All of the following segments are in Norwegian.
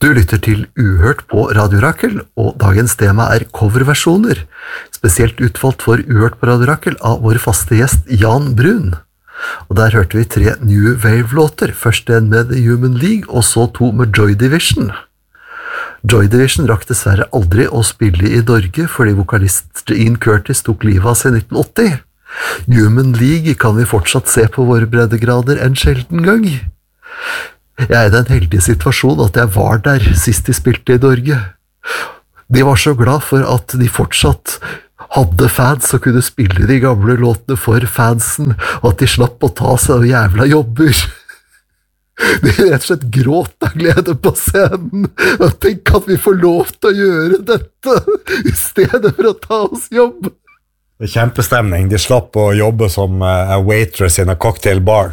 Du lytter til Uhørt på Radio Rakel, og dagens tema coverversjoner, spesielt utvalgt for Uhørt på Radio Rakel av vår faste gjest Jan Brun. Og der hørte vi 3 New Wave-låter, først en med The Human League, og så 2 med Joy Division. Joy Division rakk dessverre aldri å spille i Norge, fordi vokalist Ian Curtis tok livet av seg i 1980. Human League kan vi fortsatt se på våre breddegrader en sjelden gang. Jeg i den heldige situasjon at jeg var der sist de spilte i Norge. De var så glad for at de fortsatt hadde fans og kunne spille de gamle låtene for fansen, og at de slapp å ta seg av jævla jobber. De rett og slett gråt av glede på scenen, og tenk at vi får lov til å gjøre dette, i stedet for å ta oss jobb. Det kjempestemning, de slapp å jobbe som a waitress in a cocktail bar.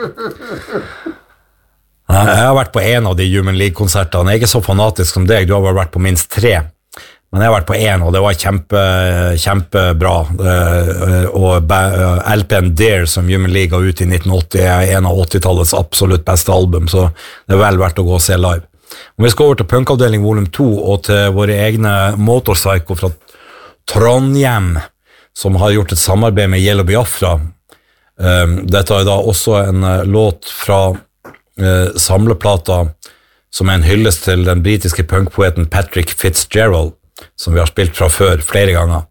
Jeg har vært på en av de Human League-konsertene. Jeg er ikke så fanatisk som deg, du har vel vært på minst 3. Men jeg har vært på en, og det var kjempebra. Og LPN Dare, som Human League ga ut i 1980, er en av 80-tallets absolutt beste album, så det er vel verdt å gå og se live. Om vi skal over til Punkavdeling volum 2, og til våre egne Motorpsycho fra Trondheim, som har gjort et samarbeid med Yellow Biafra. Dette er da også en låt fra samleplata som en hyllest til den britiske punkpoeten Patrick Fitzgerald, som vi har spilt fra før flere ganger.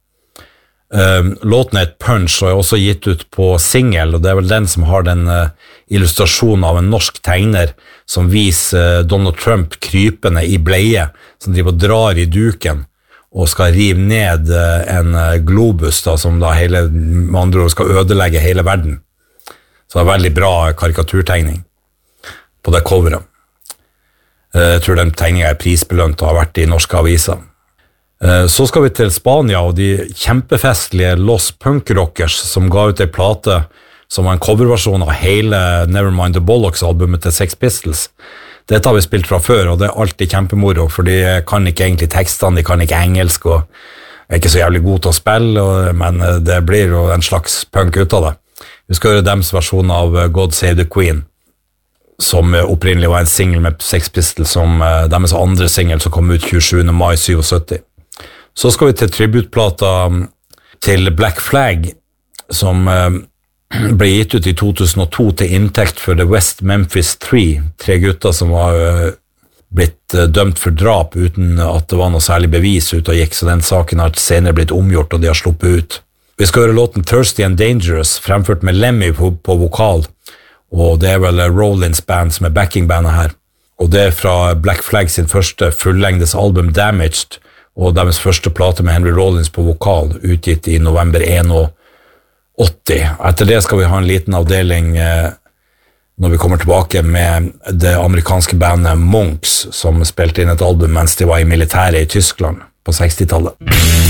Låten er et punch og er også gitt ut på single, og det er vel den som har den illustrasjonen av en norsk tegner som viser Donald Trump krypende i bleie, som driver og drar i duken og skal rive ned en globus da, som da med andre ord skal ødelegge hele verden. Så det er veldig bra karikaturtegning på det coveret. Jeg tror den tegningen er prisbelønt og har vært i norske aviser. Så skal vi til Spania og de kjempefestlige Los Punk Rockers som ga ut en plate som var en coverversjon av hele Nevermind the Bollocks-albumet til Sex Pistols. Dette har vi spilt fra før, og det er alltid kjempemoro, for de kan ikke egentlig tekstene, de kan ikke engelsk, og er ikke så jævlig god til å spille, men det blir jo en slags punk ut av det. Vi skal høre deres versjon av God Save the Queen, som opprinnelig var en single med Sex Pistols, som deres andre single som kom ut 27. mai 77. Så skal vi til tributplata til Black Flag, som ble gitt ut i 2002 til inntekt for The West Memphis 3 gutter som var blitt dømt for drap uten at det var noe særlig bevis ut og gikk, så den saken har senere blitt omgjort, og de har sluppet ut. Vi skal høre låten Thirsty and Dangerous, fremført med Lemmy på vokal, og det er vel Rollins Band som er backingbandet her, og det er fra Black Flag sin første fullengdes album Damaged, og deres første plate med Henry Rollins på vokal, utgitt i november 81. Etter det skal vi ha en liten avdeling når vi kommer tilbake med det amerikanske bandet Monks, som spilte inn et album mens de var i militæret i Tyskland på 60-tallet.